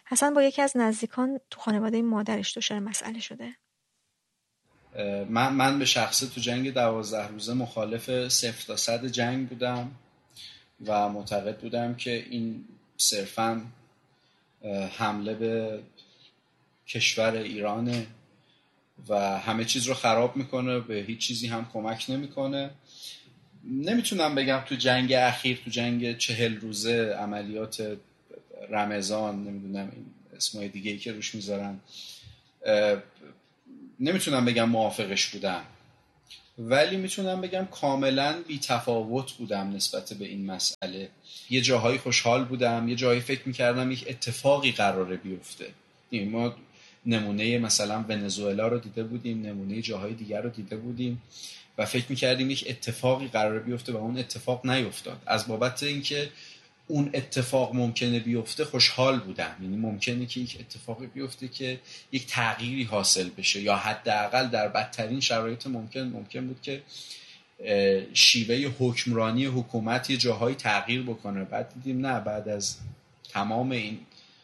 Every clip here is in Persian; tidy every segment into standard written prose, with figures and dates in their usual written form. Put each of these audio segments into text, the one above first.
حسن با یکی از نزدیکان تو خانواده مادرش دچار مسئله شده. من به شخصه تو جنگ 12 روزه مخالف 0 تا 100 جنگ بودم و معتقد بودم که این صرفاً حمله به کشور ایرانه و همه چیز رو خراب میکنه، به هیچ چیزی هم کمک نمیکنه. نمیتونم بگم تو جنگ اخیر، تو جنگ 40 روزه، عملیات رمضان، نمیدونم این اسمای دیگه‌ای که روش میذارن، نمیتونم بگم موافقش بودم، ولی میتونم بگم کاملا بی تفاوت بودم نسبت به این مسئله. یه جاهایی خوشحال بودم، یه جاهایی فکر میکردم یک اتفاقی قراره بیفته. ما نمونه مثلا ونزوئلا رو دیده بودیم، نمونه جاهای دیگر رو دیده بودیم و فکر میکردیم یک اتفاقی قراره بیفته و اون اتفاق نیفتاد. از بابت اینکه اون اتفاق ممکنه بیفته خوشحال بودم، یعنی ممکنه که یک اتفاقی بیفته که یک تغییری حاصل بشه یا حداقل در بدترین شرایط ممکن بود که شیوه حکمرانی حکومت یه جاهایی تغییر بکنه. بعد دیدیم نه، بعد از تمام این،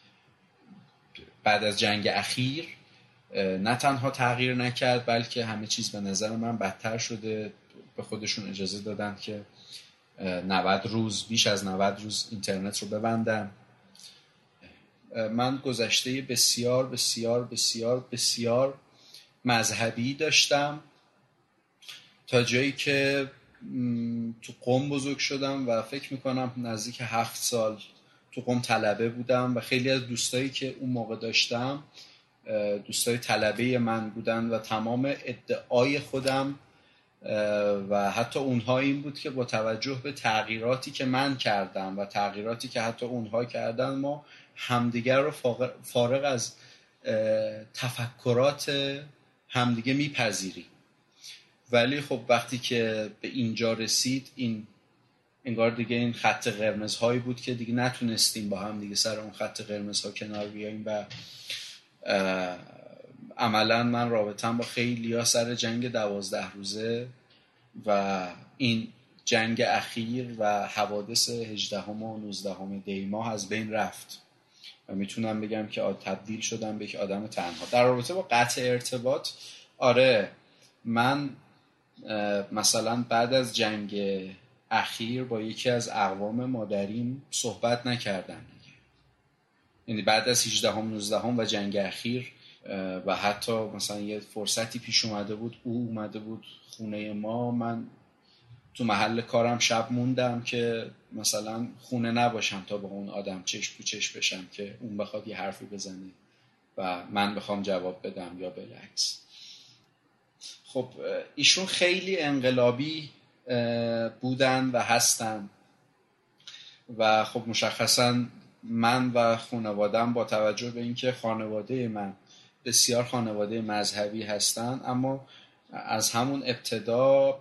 بعد از جنگ اخیر نه تنها تغییر نکرد بلکه همه چیز به نظر من بدتر شده. به خودشون اجازه دادن که 90 روز، بیش از 90 روز اینترنت رو ببندن. من گذشته بسیار بسیار بسیار بسیار مذهبی داشتم تا جایی که تو قم بزرگ شدم و فکر میکنم نزدیک 7 سال تو قم طلبه بودم و خیلی از دوستایی که اون موقع داشتم دوستای طلبه من بودن و تمام ادعای خودم و حتی اونها این بود که با توجه به تغییراتی که من کردم و تغییراتی که حتی اونها کردن، ما همدیگر رو فارغ از تفکرات همدیگه میپذیریم. ولی خب وقتی که به اینجا رسید، این انگار دیگه این خط قرمزهایی بود که دیگه نتونستیم با هم دیگه سر اون خط قرمزها کنار بیاییم و عملا من رابطم با خیلی ها سر جنگ 12 روزه و این جنگ اخیر و حوادث 18 و 19 دی ماه از بین رفت و میتونم بگم که تبدیل شدم به یک آدم تنها. در رابطه با قطع ارتباط، آره، من مثلا بعد از جنگ اخیر با یکی از اقوام مادریم صحبت نکردم دیگه. یعنی بعد از 18 و 19 و جنگ اخیر و حتی مثلا یه فرصتی پیش اومده بود، او اومده بود خونه ما، من تو محل کارم شب موندم که مثلا خونه نباشم تا با اون آدم چشم تو چشم بشم که اون بخواد یه حرفی بزنه و من بخوام جواب بدم یا بالعکس. خب ایشون خیلی انقلابی بودن و هستن و خب مشخصا من و خانواده‌ام با توجه به اینکه خانواده من بسیار خانواده مذهبی هستن، اما از همون ابتدا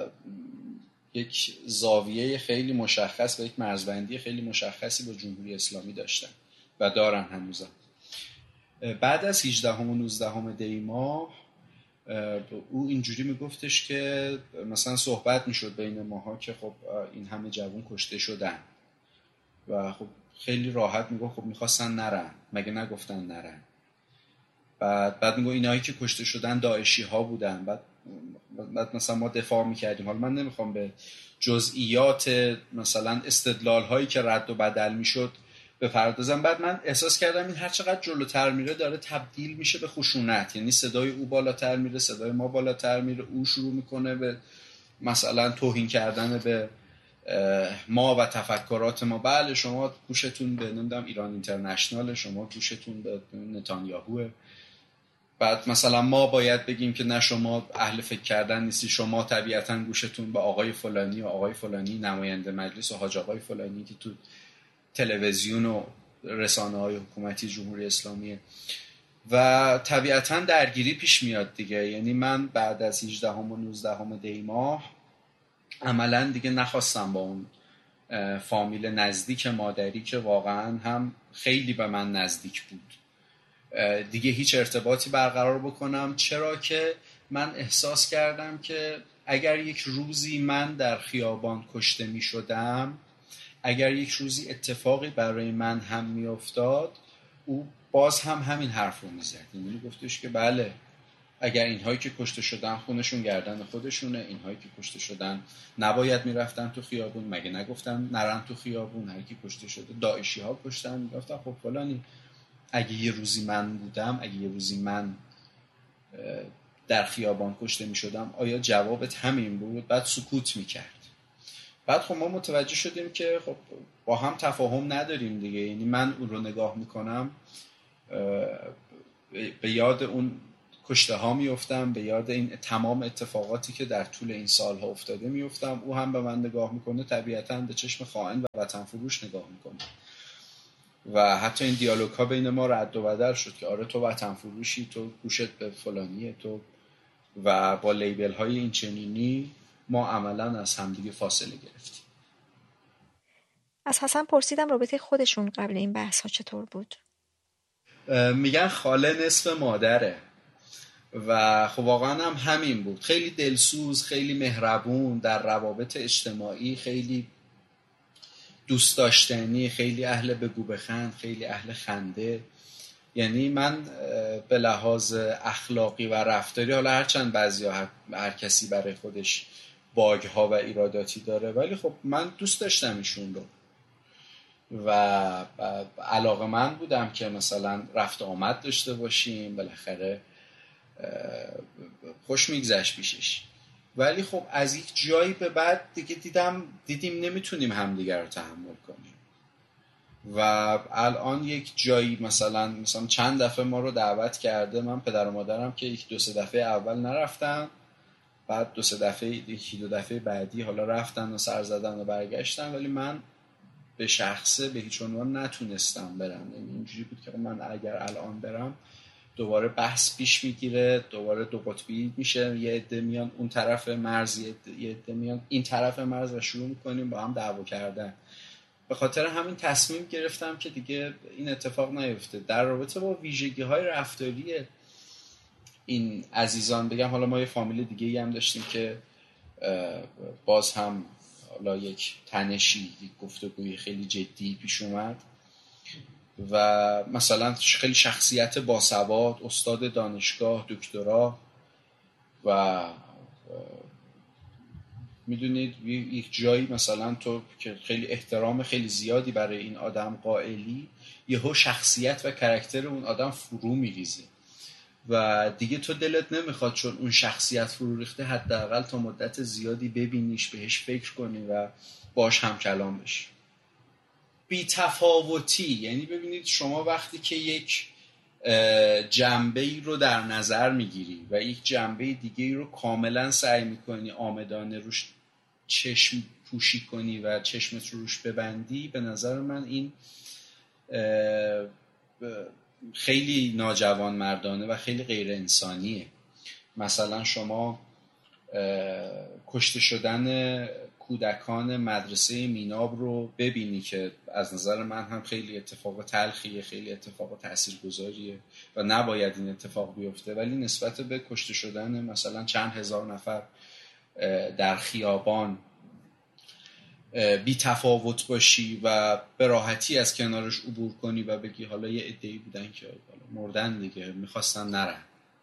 یک زاویه خیلی مشخص و یک مرزبندی خیلی مشخصی با جمهوری اسلامی داشتن و دارن هنوزم. بعد از 18 و 19 دی ماه او اینجوری میگفتش که مثلا صحبت میشد بین ماها که خب این همه جوان کشته شدن و خب خیلی راحت میگفت خب میخواستن نرن، مگه نگفتن نرن. بعد میگو اینایی که کشته شدن داعشی ها بودن. بعد مثلا ما دفاع میکردیم. حالا من نمیخوام به جزئیات مثلا استدلال هایی که رد و بدل میشد بپردازم. بعد من احساس کردم این هر چقدر جلوتر میره داره تبدیل میشه به خشونت، یعنی صدای او بالاتر میره، صدای ما بالاتر میره، او شروع میکنه به مثلا توهین کردن به ما و تفکرات ما. بله شما گوشتون به نمیدونم ایران اینترنشنال، شما گوشتون به نتانیاهوه. بعد مثلا ما باید بگیم که نه شما اهل فکر کردن نیستی، شما طبیعتاً گوشتون به آقای فلانی و آقای فلانی نماینده مجلس و حاج آقای فلانی که تو تلویزیون و رسانه‌های حکومتی جمهوری اسلامیه و طبیعتاً درگیری پیش میاد دیگه. یعنی من بعد از 18 و 19 دی ماه عملاً دیگه نخواستم با اون فامیل نزدیک مادری که واقعاً هم خیلی به من نزدیک بود دیگه هیچ ارتباطی برقرار بکنم، چرا که من احساس کردم که اگر یک روزی من در خیابان کشته می شدم، اگر یک روزی اتفاقی برای من هم می افتاد، او باز هم همین حرف رو میزد، یعنی گفتش که بله اگر اینهایی که کشته شدن خونشون گردن خودشونه، اینهایی که کشته شدن نباید میرفتن تو خیابون، مگه نگفتن نرن تو خیابون، هر کی کشته شده داعشی ها کشتن. میگفتن خب فلانی اگه یه روزی من بودم، اگه یه روزی من در خیابان کشته میشدم آیا جوابت همین بود؟ بعد سکوت میکرد. بعد خب ما متوجه شدیم که خب با هم تفاهم نداریم دیگه، یعنی من اون رو نگاه میکنم به یاد اون کشته ها میفتم، به یاد این تمام اتفاقاتی که در طول این سالها افتاده میفتم، او هم به من نگاه میکنه طبیعتاً به چشم خائن و وطن فروش نگاه میکنه و حتی این دیالوگ ها بین ما رد و بدل شد که آره تو وطن فروشی، تو گوشت به فلانیه، تو و با لیبل های این چنینی ما عملاً از همدیگه فاصله گرفتیم. از حسن پرسیدم رابطه خودشون قبل این بحث ها چطور بود؟ میگن خاله نصف مادره و خب واقعا هم همین بود، خیلی دلسوز، خیلی مهربون، در روابط اجتماعی خیلی دوست داشتنی، خیلی اهل بگو بخند، خیلی اهل خنده. یعنی من به لحاظ اخلاقی و رفتاری، حالا هرچند بعضیا هر کسی برای خودش باگ ها و ایراداتی داره، ولی خب من دوست داشتم ایشون رو و علاقه من بودم که مثلا رفت آمد داشته باشیم، بالاخره خوش میگذشت پیشش. ولی خب از یک جایی به بعد دیگه دیدیم نمیتونیم همدیگر رو تحمل کنیم و الان یک جایی مثلا چند دفعه ما رو دعوت کرده، من پدر و مادرم که یک دو سه دفعه اول نرفتن، بعد دو دفعه بعدی حالا رفتن و سر زدن و برگشتن، ولی من به شخصه به هیچ عنوان نتونستم برم. یعنی اینجوری بود که من اگر الان برم دوباره بحث پیش میگیره، دوباره دو قطبی میشه، یه عده میان اون طرف مرز، یه عده میان این طرف مرز و شروع میکنیم با هم دعوا کردن. به خاطر همین تصمیم گرفتم که دیگه این اتفاق نیفته. در رابطه با ویژگی‌های رفتاری این عزیزان بگم، حالا ما یه فامیل دیگه‌ای هم داشتیم که باز هم حالا یک تنشی، یک گفتگوی خیلی جدی پیش اومد و مثلا خیلی شخصیت باسواد، استاد دانشگاه، دکترا و میدونید یک جایی مثلا تو که خیلی احترام خیلی زیادی برای این آدم قائلی، یهو شخصیت و کاراکتر اون آدم فرو میریزه و دیگه تو دلت نمیخواد چون اون شخصیت فرو ریخته حداقل تا مدت زیادی ببینیش، بهش فکر کنی و باش هم کلام بشی. بی تفاوتی، یعنی ببینید شما وقتی که یک جنبه‌ای رو در نظر میگیری و یک جنبه دیگه‌ای رو کاملا سعی میکنی آمدانه روش چشم پوشی کنی و چشمت رو روش ببندی، به نظر من این خیلی ناجوان مردانه و خیلی غیر انسانیه. مثلا شما کشته شدن کودکان مدرسه میناب رو ببینی که از نظر من هم خیلی اتفاق تلخیه، خیلی اتفاق تاثیرگذاریه و نباید این اتفاق بیفته، ولی نسبت به کشته شدن مثلا چند هزار نفر در خیابان بی تفاوت باشی و به راحتی از کنارش عبور کنی و بگی حالا یه عده‌ای بودن که مردن دیگه، میخواستن نرن،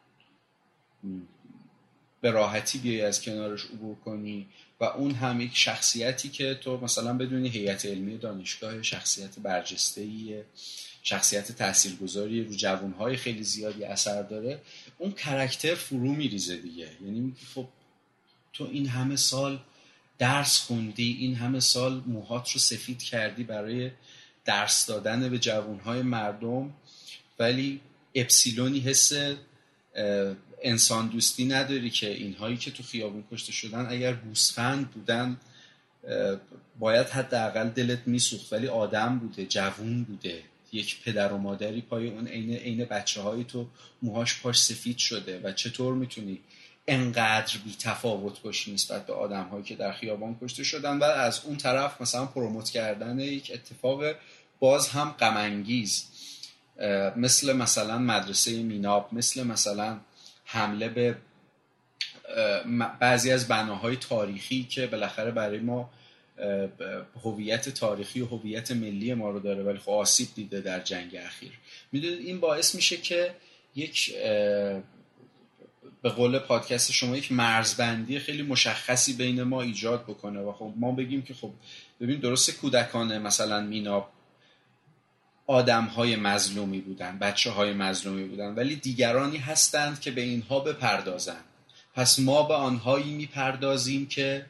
به راحتی بیایی از کنارش عبور کنی و اون هم یک شخصیتی که تو مثلا بدونی هیئت علمی دانشگاه شخصیت برجسته‌ایه، شخصیت تاثیرگذاری رو جوانهای خیلی زیادی اثر داره، اون کاراکتر فرو میریزه دیگه. یعنی میگی خب تو این همه سال درس خوندی، این همه سال موهات رو سفید کردی برای درس دادن به جوانهای مردم، ولی اپسیلونی حس انسان دوستی نداری که اینهایی که تو خیابون کشته شدن اگر گوسفند بودن باید حداقل دلت میسوخت، ولی آدم بوده، جوون بوده، یک پدر و مادری پای اون عین بچه‌های تو موهاش پاش سفید شده و چطور میتونی انقدر بی تفاوت باشی نسبت به آدم‌هایی که در خیابان کشته شدن و از اون طرف مثلا پروموت کردن یک اتفاق باز هم غم انگیز مثلا مدرسه میناب، مثلا حمله به بعضی از بناهای تاریخی که بالاخره برای ما هویت تاریخی و هویت ملی ما رو داره، ولی خب آسیب دیده در جنگ اخیر. میدونید این باعث میشه که یک به قول پادکست شما یک مرزبندی خیلی مشخصی بین ما ایجاد بکنه و خب ما بگیم که خب ببین درسته کودکان مثلا مینا آدم‌های مظلومی بودن، بچه‌های مظلومی بودن، ولی دیگرانی هستند که به اینها بپردازند، پس ما به آنهایی میپردازیم که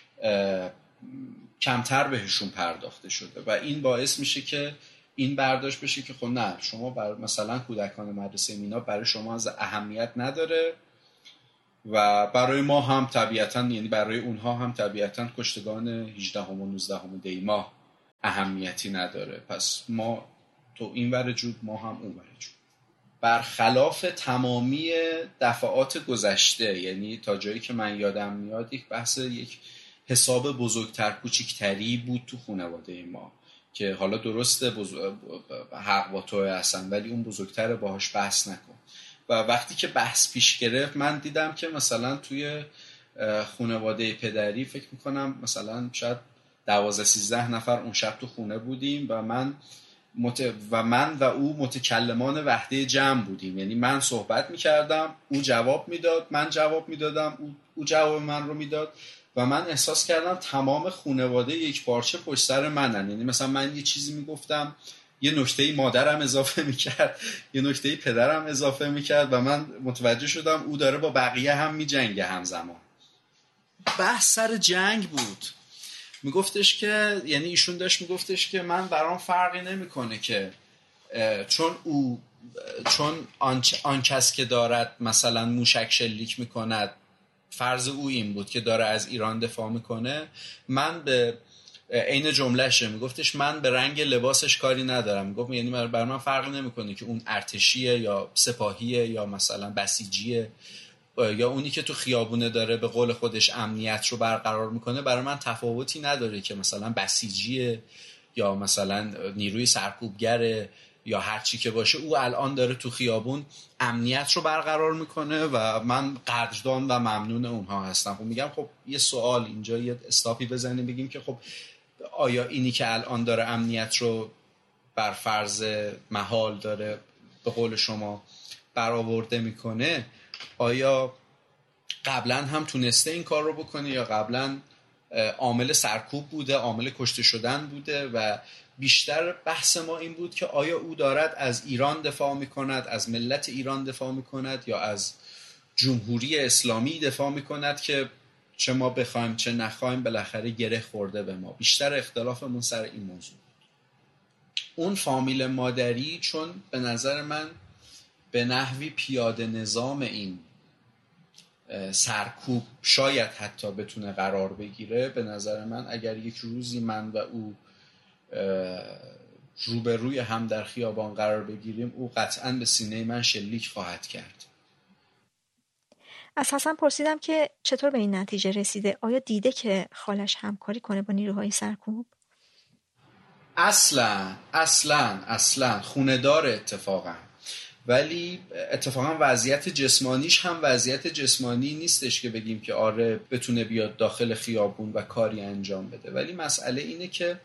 کمتر بهشون پرداخته شده و این باعث میشه که این برداشت بشه که خب نه شما مثلا کودکان مدرسه مینا برای شما از اهمیت نداره و برای ما هم طبیعتاً، یعنی برای اونها هم طبیعتاً کشتگان 18 و 19 دی ماه اهمیتی نداره، پس ما تو این ور جود ما هم اون ور جود. برخلاف تمامی دفعات گذشته، یعنی تا جایی که من یادم میاد یک بحث یک حساب بزرگتر کوچیکتری بود تو خانواده ما که حالا درسته حق با توه هستن ولی اون بزرگتره باهاش بحث نکن. و وقتی که بحث پیش گرفت من دیدم که مثلا توی خانواده پدری فکر میکنم مثلا شاید 12-13 نفر اون شب تو خونه بودیم و من و او متکلمان وحده جمع بودیم، یعنی من صحبت میکردم او جواب میداد، من جواب میدادم او جواب من رو میداد و من احساس کردم تمام خانواده یک پارچه پشت سر منن. یعنی مثلا من یه چیزی میگفتم یه نکته مادرم اضافه میکرد، یه نکته پدرم اضافه میکرد و من متوجه شدم او داره با بقیه هم میجنگه همزمان. بحث سر جنگ بود. میگفتش که یعنی ایشون داشت میگفتش که من برام فرقی نمیکنه که چون آن کس که دارد مثلا موشک شلیک میکند فرض او این بود که داره از ایران دفاع میکنه، من به عین جملهشه میگفتش من به رنگ لباسش کاری ندارم، میگفت یعنی برای من فرق نمیکنه که اون ارتشیه یا سپاهیه یا مثلا بسیجیه یا اونی که تو خیابونه داره به قول خودش امنیت رو برقرار میکنه، برای من تفاوتی نداره که مثلا بسیجیه یا مثلا نیروی سرکوبگره یا هر چی که باشه، او الان داره تو خیابون امنیت رو برقرار میکنه و من قدردان و ممنون اونها هستم. خب میگم خب یه سوال اینجا یه استاپی بزنیم بگیم که خب آیا اینی که الان داره امنیت رو بر فرض محال داره به قول شما برآورده میکنه، آیا قبلا هم تونسته این کار رو بکنه یا قبلا عامل سرکوب بوده، عامل کشته شدن بوده؟ و بیشتر بحث ما این بود که آیا او دارد از ایران دفاع میکند، از ملت ایران دفاع میکند یا از جمهوری اسلامی دفاع میکند که چه ما بخوایم چه نخوایم بالاخره گره خورده به ما. بیشتر اختلافمون سر این موضوع بود. اون فامیل مادری چون به نظر من به نحوی پیاده نظام این سرکوب شاید حتی بتونه قرار بگیره، به نظر من اگر یک روزی من و او روبروی هم در خیابان قرار بگیریم او قطعاً به سینه من شلیک خواهد کرد. از حسن پرسیدم که چطور به این نتیجه رسیده؟ آیا دیده که خالش همکاری کنه با نیروهای سرکوب؟ اصلاً خونه داره اتفاقاً، ولی اتفاقا وضعیت جسمانیش هم وضعیت جسمانی نیستش که بگیم که آره بتونه بیاد داخل خیابون و کاری انجام بده، ولی مسئله اینه که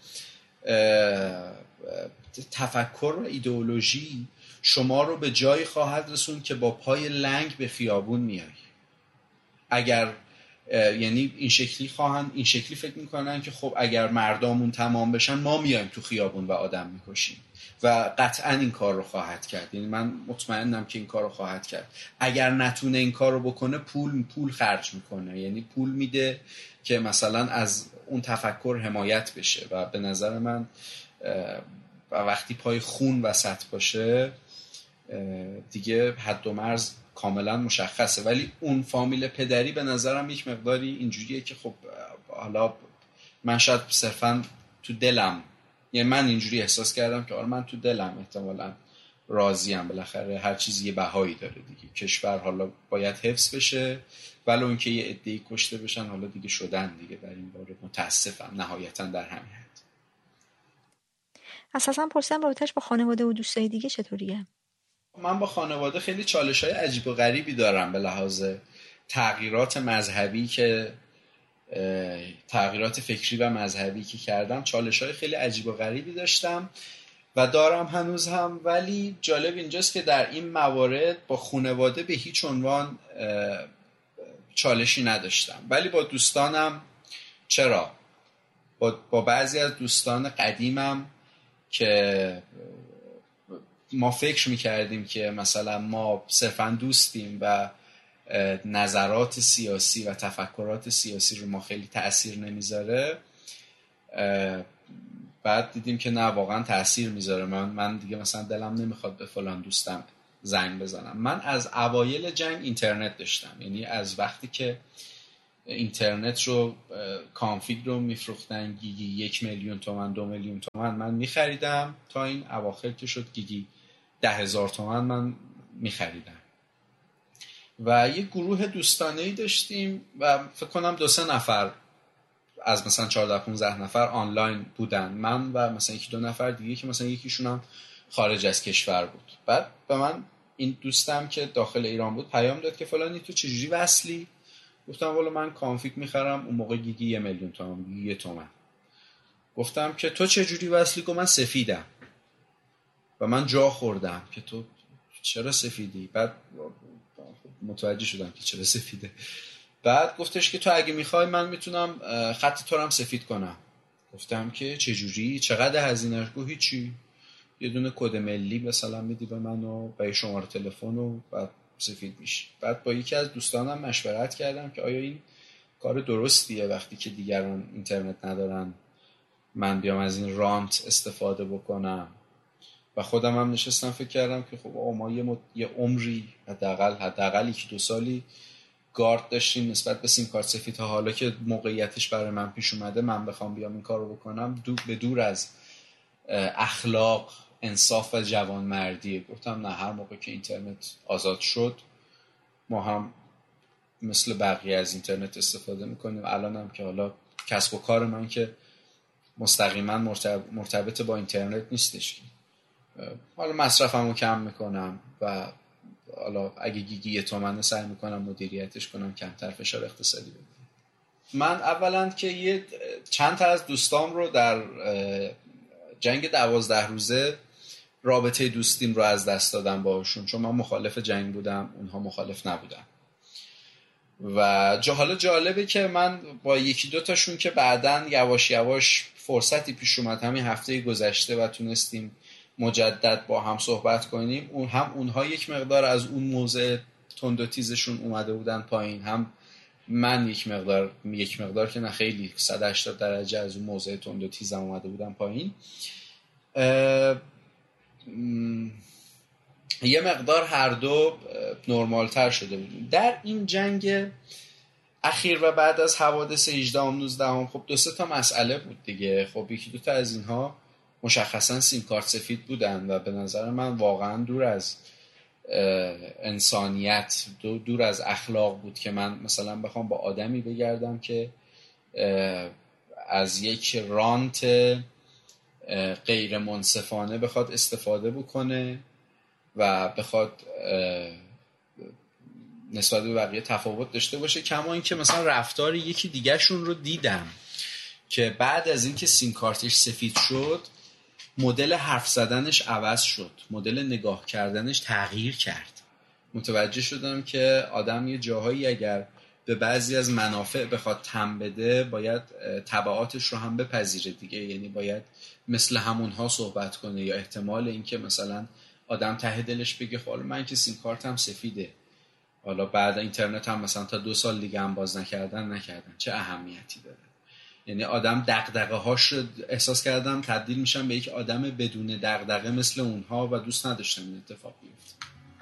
تفکر و ایدئولوژی شما رو به جایی خواهد رسوند که با پای لنگ به خیابون میای. اگر یعنی این شکلی فکر میکنن که خب اگر مردمون تمام بشن ما میایم تو خیابون و آدم میکشیم و قطعا این کار رو خواهد کرد. یعنی من مطمئنم که این کار رو خواهد کرد. اگر نتونه این کار رو بکنه پول خرج میکنه، یعنی پول میده که مثلا از اون تفکر حمایت بشه و به نظر من وقتی پای خون وسط باشه دیگه حد و مرز کاملا مشخصه. ولی اون فامیل پدری به نظرم یک مقداری اینجوریه که خب حالا من شاید صرفا تو دلم، یعنی من اینجوری احساس کردم که آره من تو دلم احتمالاً راضیم، بالاخره هر چیزی یه بهایی داره دیگه، کشور حالا باید حفظ بشه ولو اینکه یه عده‌ای کشته بشن حالا دیگه شدن دیگه، در این باره متاسفم نهایتاً در همین حد. اساساً پرسیدم رابطه‌اش با خانواده و دوستای دیگه چطوریه؟ من با خانواده خیلی چالش‌های عجیب و غریبی دارم به لحاظ تغییرات مذهبی که تغییرات فکری و مذهبی که کردم چالش‌های خیلی عجیب و غریبی داشتم و دارم هنوز هم. ولی جالب اینجاست که در این موارد با خانواده به هیچ عنوان چالشی نداشتم، ولی با دوستانم چرا؟ با بعضی از دوستان قدیمم که ما فکر میکردیم که مثلا ما صرفا دوستیم و نظرات سیاسی و تفکرات سیاسی رو ما خیلی تأثیر نمیذاره، بعد دیدیم که نه، واقعا تأثیر میذاره. من دیگه مثلا دلم نمیخواد به فلان دوستم زنگ بزنم. من از اوایل جنگ اینترنت داشتم، یعنی از وقتی که اینترنت رو کانفیگ رو میفروختن گیگی 1 میلیون تومان 2 میلیون تومان من میخریدم، تا این اواخر که شد گیگی 10,000 تومان من میخریدم. و یه گروه دوستانه‌ای داشتیم و فکر کنم 2-3 نفر از مثلا 14-15 نفر آنلاین بودن، من و مثلا 1-2 نفر دیگه که مثلا یکیشون هم خارج از کشور بود. بعد به من این دوستم که داخل ایران بود پیام داد که فلانی تو چجوری وصلی؟ گفتم والا من کانفیگ میخرم، اون موقع گیگی 1 میلیون تومان، گیگی 1 تومن. گفتم که تو چجوری وصلی؟ گفت من سفیدم. و من جا خوردم که تو چرا سفیدی؟ بعد متوجه شدم که چرا سفیده. بعد گفتش که تو اگه میخوای من میتونم خط تو رو هم سفید کنم. گفتم که چجوری؟ چقدر هزینه‌اش؟ گفت هیچی، یه دونه کد ملی مثلا میدی به من و با شماره تلفن و بعد سفید میشی. بعد با یکی از دوستانم مشورت کردم که آیا این کار درستیه وقتی که دیگران اینترنت ندارن من بیام از این رانت استفاده بکنم. و خودم هم نشستم فکر کردم که خب ما یه عمری حداقل 1-2 سالی گارد داشتیم نسبت به سیم کارت سفید تا حالا که موقعیتش برای من پیش اومده، من بخوام بیام این کارو بکنم به دور از اخلاق، انصاف و جوانمردی. گفتم نه، هر موقع که اینترنت آزاد شد ما هم مثل بقیه از اینترنت استفاده میکنیم. الان هم که حالا کسب و کار من که مستقیما مرتبط با اینترنت نیستش، حالا مصرفمو کم میکنم و حالا اگه گیگی 1 تومنه سعی میکنم مدیریتش کنم، کمتر فشار اقتصادی بگیرم. من اولا که چند تا از دوستام رو در جنگ 12 روزه رابطه دوستیم رو از دست دادم باهاشون، چون من مخالف جنگ بودم، اونها مخالف نبودن. و حالا جالبه که من با 1-2 تاشون که بعدن یواش یواش فرصتی پیش اومد همین هفته گذشته و تونستیم مجدد با هم صحبت کنیم، اونها یک مقدار از اون موضع تند و تیزشون اومده بودن پایین، هم من یک مقدار که نه خیلی 180 درجه از اون موضع تند و تیزم اومده بودن پایین. یه مقدار هر دو نرمال تر شده بودیم. در این جنگ اخیر و بعد از حوادث 18-19 خب 2-3 تا مسئله بود دیگه. خب 1-2 تا از اینها مشخصا سیم کارت سفید بودن و به نظر من واقعا دور از انسانیت، دور از اخلاق بود که من مثلا بخوام با آدمی بگردم که از یک رانت غیر منصفانه بخواد استفاده بکنه و بخواد نسبت به بقیه تفاوت داشته باشه. کما این که مثلا رفتار یکی دیگه شون رو دیدم که بعد از اینکه سیم کارتش سفید شد مدل حرف زدنش عوض شد، مدل نگاه کردنش تغییر کرد. متوجه شدم که آدم یه جاهایی اگر به بعضی از منافع بخواد تن بده باید تبعاتش رو هم بپذیره دیگه، یعنی باید مثل همونها صحبت کنه. یا احتمال اینکه مثلا آدم ته دلش بگه حالا من که سیم کارتم سفیده، حالا بعد اینترنت هم مثلا تا 2 سال دیگه هم باز نکردن چه اهمیتی داره. یعنی آدم دغدغه هاش رو احساس کردم تبدیل میشن به یک آدم بدون دغدغه مثل اونها و دوست نداشتم این اتفاق بیفته.